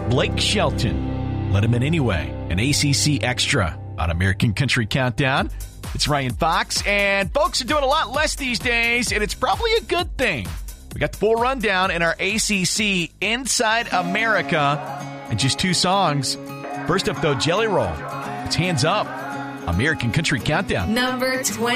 Blake Shelton. Let Him In Anyway, an ACC extra on American Country Countdown. It's Ryan Fox, and folks are doing a lot less these days, and it's probably a good thing. We got the full rundown in our ACC Inside America and just 2 songs. First up, though, Jelly Roll. It's Hands Up, American Country Countdown. Number 20.